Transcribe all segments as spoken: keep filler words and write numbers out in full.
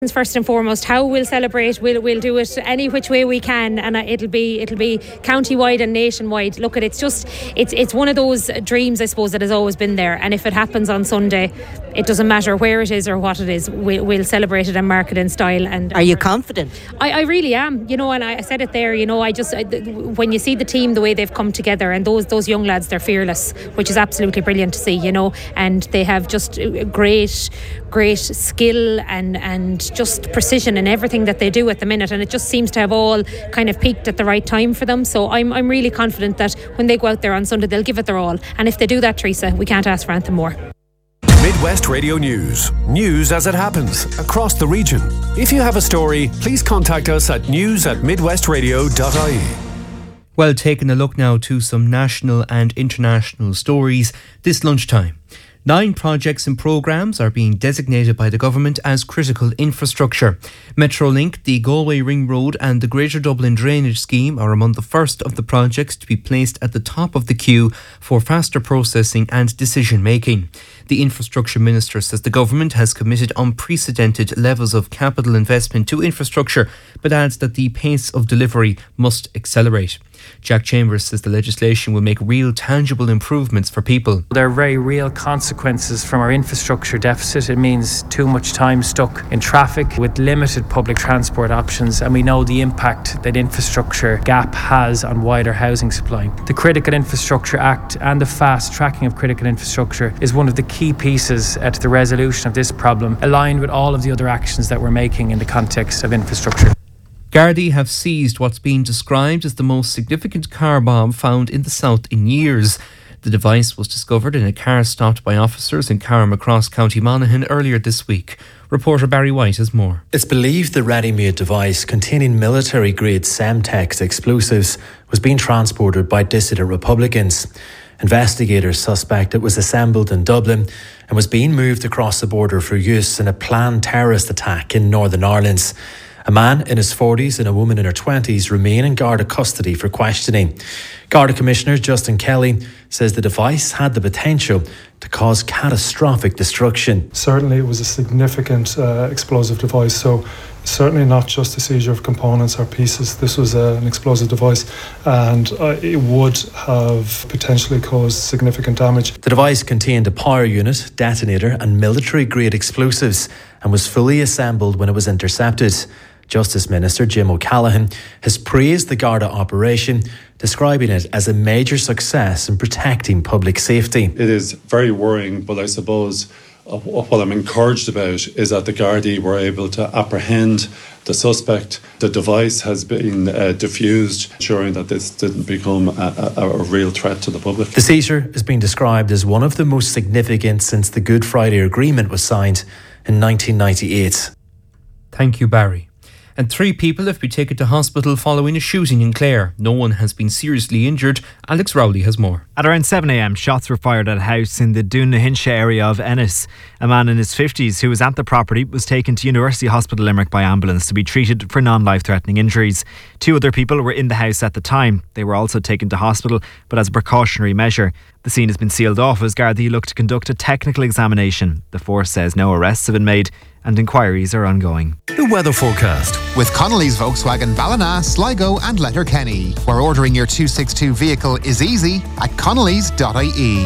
First and foremost, how we'll celebrate, we'll we'll do it any which way we can, and it'll be it'll be county-wide and nationwide. Look, at it's just it's it's one of those dreams, I suppose, that has always been there. And if it happens on Sunday, it doesn't matter where it is or what it is. We'll, we'll celebrate it and mark it in style. And are you confident? I, I really am. You know, and I said it there. You know, I just I, when you see the team, the way they've come together, and those those young lads, they're fearless, which is absolutely brilliant to see. You know, and they have just great great skill and and just precision in everything that they do at the minute, and it just seems to have all kind of peaked at the right time for them. So I'm I'm really confident that when they go out there on Sunday, they'll give it their all, and if they do that, Teresa, we can't ask for anything more. Midwest Radio News. News as it happens across the region. If you have a story, please contact us at news at midwestradio dot I E. Well, taking a look now to some national and international stories this lunchtime. Nine projects and programmes are being designated by the government as critical infrastructure. Metrolink, the Galway Ring Road and the Greater Dublin Drainage Scheme are among the first of the projects to be placed at the top of the queue for faster processing and decision making. The Infrastructure Minister says the government has committed unprecedented levels of capital investment to infrastructure, but adds that the pace of delivery must accelerate. Jack Chambers says the legislation will make real tangible improvements for people. There are very real consequences from our infrastructure deficit. It means too much time stuck in traffic with limited public transport options, and we know the impact that infrastructure gap has on wider housing supply. The Critical Infrastructure Act and the fast tracking of critical infrastructure is one of the key pieces to the resolution of this problem, aligned with all of the other actions that we're making in the context of infrastructure. Gardaí have seized what's been described as the most significant car bomb found in the south in years. The device was discovered in a car stopped by officers in Carrickmacross, County Monaghan earlier this week. Reporter Barry White has more. It's believed the ready-made device containing military-grade Semtex explosives was being transported by dissident Republicans. Investigators suspect it was assembled in Dublin and was being moved across the border for use in a planned terrorist attack in Northern Ireland. A man in his forties and a woman in her twenties remain in Garda custody for questioning. Garda Commissioner Justin Kelly says the device had the potential to cause catastrophic destruction. Certainly it was a significant uh, explosive device, so certainly not just a seizure of components or pieces. This was uh, an explosive device, and uh, it would have potentially caused significant damage. The device contained a power unit, detonator and military-grade explosives and was fully assembled when it was intercepted. Justice Minister Jim O'Callaghan has praised the Garda operation, describing it as a major success in protecting public safety. It is very worrying, but I suppose uh, what I'm encouraged about is that the Gardaí were able to apprehend the suspect. The device has been uh, diffused, ensuring that this didn't become a, a, a real threat to the public. The seizure has been described as one of the most significant since the Good Friday Agreement was signed in nineteen ninety-eight. Thank you, Barry. And three people have been taken to hospital following a shooting in Clare. No one has been seriously injured. Alex Rowley has more. At around seven a.m, shots were fired at a house in the Doonnahinsha area of Ennis. A man in his fifties who was at the property was taken to University Hospital Limerick by ambulance to be treated for non-life-threatening injuries. Two other people were in the house at the time. They were also taken to hospital, but as a precautionary measure. The scene has been sealed off as Gardaí look to conduct a technical examination. The force says no arrests have been made and inquiries are ongoing. The weather forecast with Connolly's Volkswagen Ballina, Sligo and Letterkenny, where ordering your two sixty-two vehicle is easy at connellys dot I E.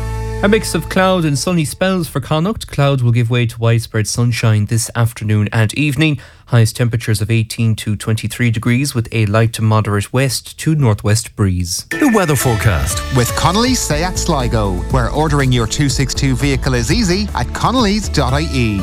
A mix of cloud and sunny spells for Connacht. Clouds will give way to widespread sunshine this afternoon and evening. Highest temperatures of eighteen to twenty-three degrees with a light to moderate west to northwest breeze. The weather forecast with Connolly's Seat Sligo, where ordering your two sixty-two vehicle is easy at connellys dot I E.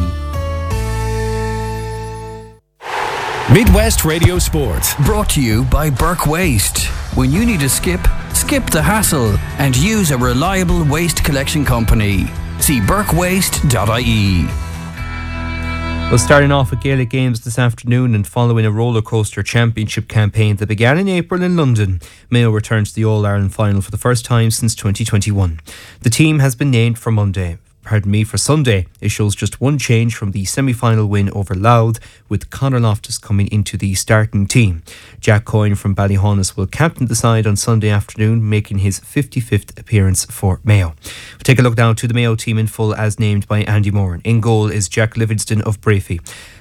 Midwest Radio Sport. Brought to you by Burke Waste. When you need a skip, skip the hassle and use a reliable waste collection company. See burke waste dot I E. Well, starting off with Gaelic Games this afternoon and following a rollercoaster championship campaign that began in April in London, Mayo returned to the All-Ireland final for the first time since twenty twenty-one. The team has been named for Monday. Pardon me, for Sunday. It shows just one change from the semi-final win over Louth, with Conor Loftus coming into the starting team. Jack Coyne from Ballyhonus will captain the side on Sunday afternoon, making his fifty-fifth appearance for Mayo. We'll take a look now to the Mayo team in full as named by Andy Moran. In goal is Jack Livingston of Brafey.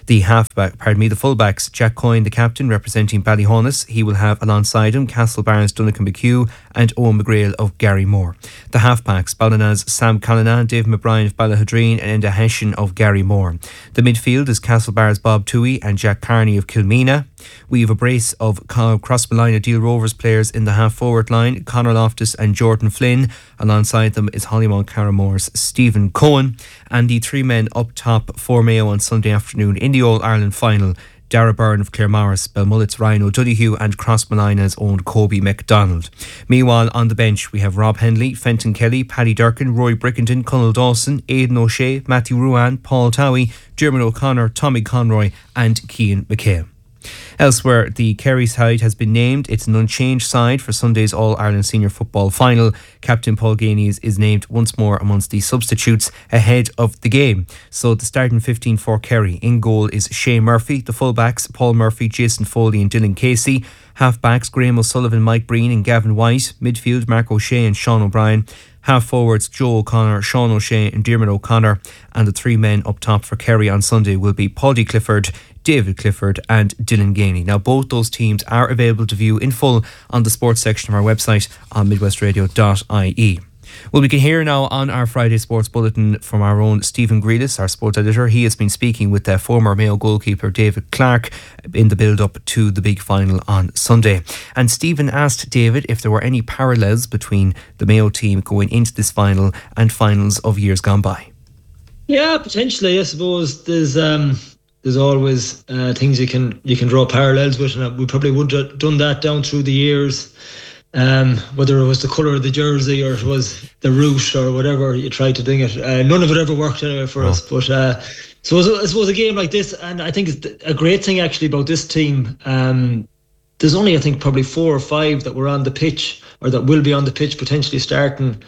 The halfback, pardon me, the fullbacks, Jack Coyne, the captain representing Ballyhonus, he will have alongside him Castlebarnes, Dunacan McHugh and Owen McGrail of Garrymore. The halfbacks, Ballina's Sam Callanan, Dave McBrien of Ballahadreen and Enda Hession of Garrymore. The midfield is Castlebar's Bob Toohey and Jack Carney of Kilmeena. We have a brace of Crossmolina Deal Rovers players in the half-forward line, Conor Loftus and Jordan Flynn. Alongside them is Hollymount Carramore's Stephen Cohen. And the three men up top for Mayo on Sunday afternoon in the All-Ireland final, Dara Byrne of Claremorris, Belmullet's Ryan O'Donoghue and Crossmolina's own Kobe McDonald. Meanwhile, on the bench we have Rob Henley, Fenton Kelly, Paddy Durkin, Roy Brickington, Conal Dawson, Aidan O'Shea, Matthew Ruan, Paul Towie, Dermot O'Connor, Tommy Conroy and Cian McKay. Elsewhere, the Kerry side has been named. It's an unchanged side for Sunday's All-Ireland Senior Football Final. Captain Paul Gainey is named once more amongst the substitutes ahead of the game. So the starting fifteen for Kerry. In goal is Shea Murphy. The fullbacks, Paul Murphy, Jason Foley and Dylan Casey. Halfbacks, Graham O'Sullivan, Mike Breen and Gavin White. Midfield, Mark O'Shea and Sean O'Brien. Half forwards, Joe O'Connor, Sean O'Shea and Dermot O'Connor. And the three men up top for Kerry on Sunday will be Paddy Clifford, David Clifford and Dylan Gainey. Now both those teams are available to view in full on the sports section of our website on midwest radio dot I E. Well, we can hear now on our Friday Sports Bulletin from our own Stephen Grealis, our sports editor. He has been speaking with the former Mayo goalkeeper David Clarke in the build-up to the big final on Sunday. And Stephen asked David if there were any parallels between the Mayo team going into this final and finals of years gone by. Yeah, potentially. I suppose there's um, there's always uh, things you can you can draw parallels with, and we probably would have done that down through the years. Um, whether it was the colour of the jersey or it was the route or whatever you tried to ding it, uh, none of it ever worked anyway for oh. us. But uh, so I suppose a game like this, and I think it's a great thing actually about this team. Um, there's only I think probably four or five that were on the pitch or that will be on the pitch potentially starting.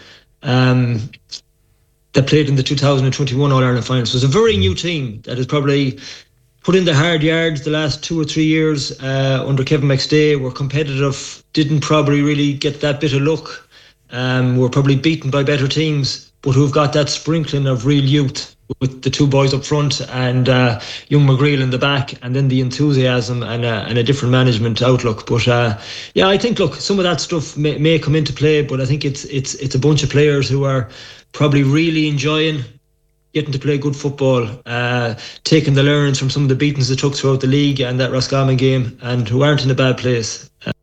Um, that played in the two thousand twenty-one All-Ireland final. So it's a very new team that has probably put in the hard yards the last two or three years uh, under Kevin McStay. Were competitive, didn't probably really get that bit of luck. Um, were probably beaten by better teams, but who've got that sprinkling of real youth with the two boys up front and uh, young McGreal in the back, and then the enthusiasm and, uh, and a different management outlook. But uh, yeah, I think look, some of that stuff may, may come into play, but I think it's it's it's a bunch of players who are probably really enjoying getting to play good football, uh, taking the learnings from some of the beatings they took throughout the league and that Roscommon game, and who aren't in a bad place. Uh,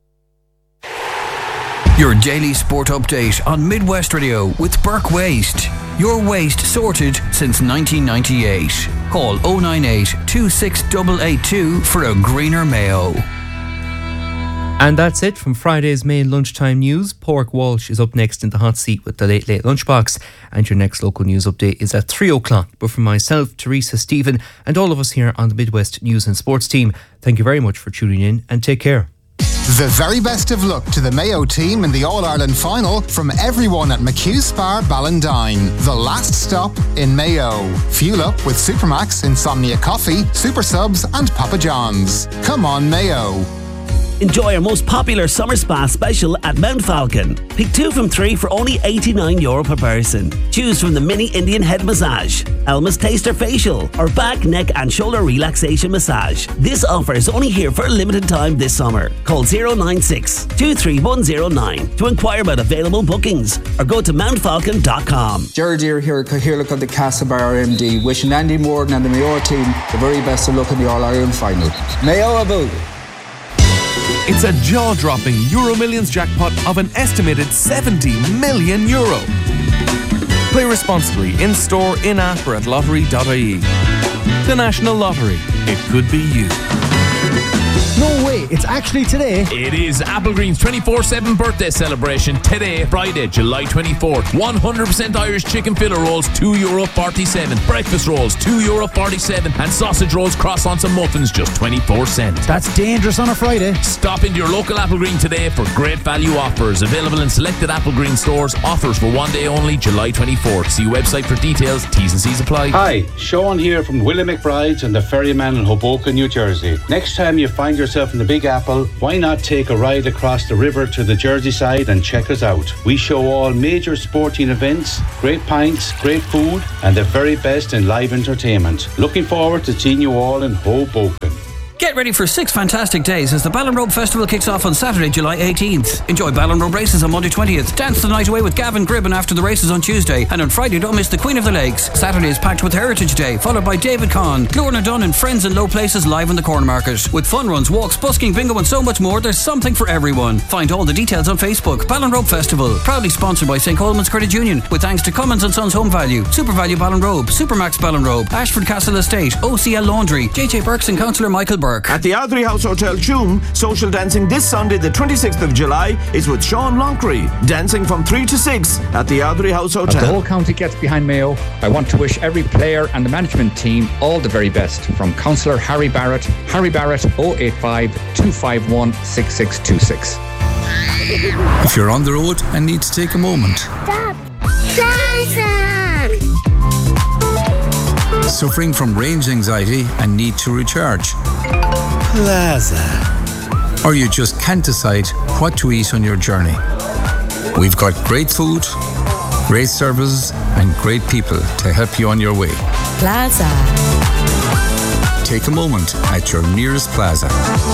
Your daily sport update on Midwest Radio with Burke Waste. Your waste sorted since nineteen ninety-eight. Call oh nine eight, two six eight eight two for a greener Mayo. And that's it from Friday's main lunchtime news. Pork Walsh is up next in the hot seat with the Late Late Lunchbox. And your next local news update is at three o'clock. But for myself, Teresa, Stephen and all of us here on the Midwest News and Sports team, thank you very much for tuning in and take care. The very best of luck to the Mayo team in the All-Ireland final from everyone at McHugh Spa Ballindine, the last stop in Mayo. Fuel up with Supermax, Insomnia Coffee, Super Subs and Papa John's. Come on, Mayo. Enjoy our most popular summer spa special at Mount Falcon. Pick two from three for only eighty-nine euro per person. Choose from the mini Indian head massage, Elma's Taster facial, or back, neck and shoulder relaxation massage. This offer is only here for a limited time this summer. Call zero nine six, two three one zero nine to inquire about available bookings or go to mount falcon dot com. Jared Deere here, Cathaoirleach of the Castlebar M D, wishing Andy Morgan and the Mayo team the very best of luck in the All-Ireland final. Mayo about. It's a jaw-dropping Euro Millions jackpot of an estimated seventy million euro. Play responsibly in-store, in-app or at lottery dot I E. The National Lottery. It could be you. No way, it's actually today. It is Applegreen's twenty-four seven birthday celebration today, Friday, July twenty-fourth. one hundred percent Irish chicken fillet rolls, two euro forty-seven. Breakfast rolls, two euro forty-seven. And sausage rolls, croissants and muffins, just twenty-four cents. That's dangerous on a Friday. Stop into your local Applegreen today for great value offers. Available in selected Applegreen stores. Offers for one day only, July twenty-fourth. See website for details. T's and C's apply. Hi, Sean here from Willie McBride's and the Ferryman in Hoboken, New Jersey. Next time you find yourself yourself in the Big Apple, why not take a ride across the river to the Jersey side and check us out? We show all major sporting events, great pints, great food, and the very best in live entertainment. Looking forward to seeing you all in Hoboken. Get ready for six fantastic days as the Ballinrobe Festival kicks off on Saturday, July eighteenth. Enjoy Ballinrobe races on Monday twentieth. Dance the night away with Gavin Gribben after the races on Tuesday. And on Friday, don't miss the Queen of the Lakes. Saturday is packed with Heritage Day, followed by David Conn, Glorna Dunn and Friends in Low Places live in the Corn Market. With fun runs, walks, busking, bingo and so much more, there's something for everyone. Find all the details on Facebook. Ballinrobe Festival, proudly sponsored by Saint Coleman's Credit Union, with thanks to Cummins and Sons Home Value, Super Value Ballinrobe, Supermax Ballinrobe, Ashford Castle Estate, O C L Laundry, J J Burks and Councillor Michael Burke. At the Ardrey House Hotel Tuam, social dancing this Sunday the twenty-sixth of July is with Sean Loncree, dancing from three to six at the Ardrey House Hotel. As the whole county gets behind Mayo, I want to wish every player and the management team all the very best. From Councillor Harry Barrett, Harry Barrett oh eight five, two five one, six six two six. If you're on the road and need to take a moment. Stop! Jason! Suffering from range anxiety and need to recharge. Plaza. Or you just can't decide what to eat on your journey. We've got great food, great services and great people to help you on your way. Plaza. Take a moment at your nearest Plaza.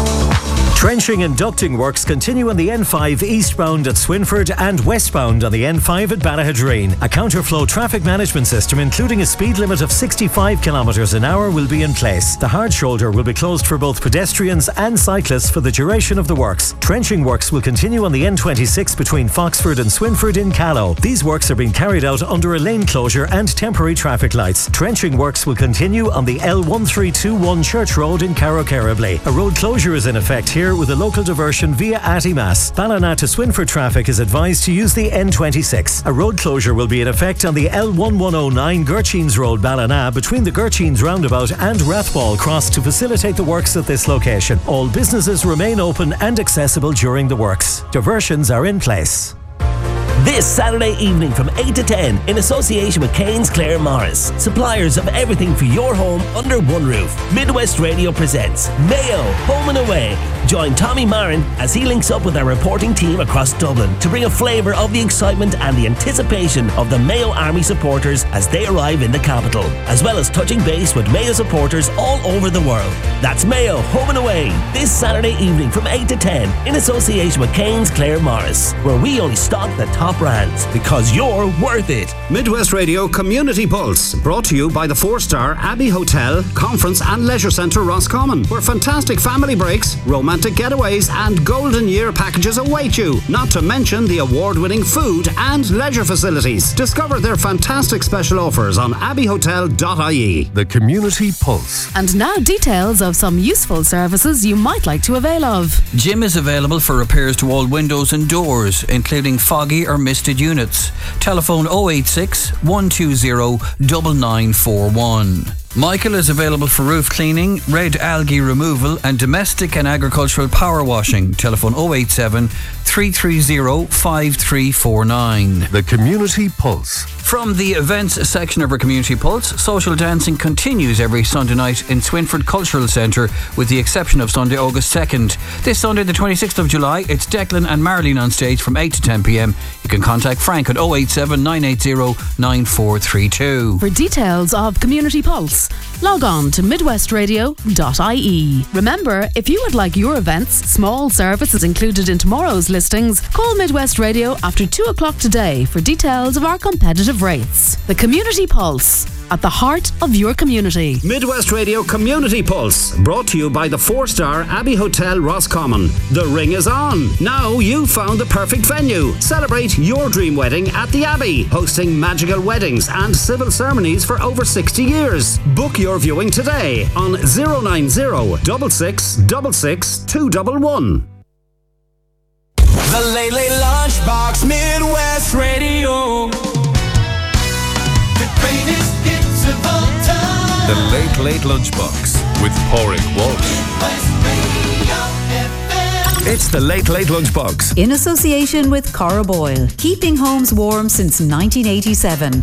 Trenching and ducting works continue on the N five eastbound at Swinford and westbound on the N five at Ballahadreen. A counterflow traffic management system, including a speed limit of sixty-five kilometres an hour, will be in place. The hard shoulder will be closed for both pedestrians and cyclists for the duration of the works. Trenching works will continue on the N twenty-six between Foxford and Swinford in Callow. These works are being carried out under a lane closure and temporary traffic lights. Trenching works will continue on the L one three two one Church Road in Carrow-Kerribley. A road closure is in effect here with a local diversion via Attymass. Ballina to Swinford traffic is advised to use the N twenty-six. A road closure will be in effect on the L one one oh nine Gurcheens Road, Ballina, between the Gurcheens roundabout and Rathball Cross to facilitate the works at this location. All businesses remain open and accessible during the works. Diversions are in place. This Saturday evening from eight to ten in association with Keynes Clare Morris, suppliers of everything for your home under one roof. Midwest Radio presents Mayo Home and Away. Join Tommy Marin as he links up with our reporting team across Dublin to bring a flavour of the excitement and the anticipation of the Mayo Army supporters as they arrive in the capital, as well as touching base with Mayo supporters all over the world. That's Mayo Home and Away this Saturday evening from eight to ten in association with Keynes Clare Morris, where we only stock the top brands because you're worth it. Midwest Radio Community Pulse, brought to you by the four-star Abbey Hotel, Conference and Leisure Centre Roscommon, where fantastic family breaks, romantic getaways and golden year packages await you, not to mention the award-winning food and leisure facilities. Discover their fantastic special offers on abbey hotel dot I E. The Community Pulse. And now details of some useful services you might like to avail of. Jim is available for repairs to all windows and doors, including foggy or misted units. Telephone oh eight six, one two zero, nine nine four one. Michael is available for roof cleaning, red algae removal and domestic and agricultural power washing. Telephone oh eight seven, three three zero, five three four nine. The Community Pulse. From the events section of our Community Pulse, social dancing continues every Sunday night in Swinford Cultural Centre, with the exception of Sunday, August second. This Sunday, the twenty-sixth of July, it's Declan and Marlene on stage from eight to ten p.m. You can contact Frank at oh eight seven, nine eight zero, nine four three two. For details of Community Pulse, log on to midwest radio dot I E. Remember, if you would like your events, small services included in tomorrow's listings, call Midwest Radio after two o'clock today for details of our competitive rates. The Community Pulse, at the heart of your community. Midwest Radio Community Pulse, brought to you by the four-star Abbey Hotel Roscommon. The ring is on. Now you've found the perfect venue. Celebrate your dream wedding at the Abbey, hosting magical weddings and civil ceremonies for over sixty years. Book your viewing today on zero nine zero, six six six six, two one one. The Late Late Lunchbox, Midwest Radio. The greatest hits of all time. The Late Late Lunchbox with Pádraig Walsh. It's the Late Late Lunchbox. In association with Cora Boyle, keeping homes warm since nineteen eighty-seven.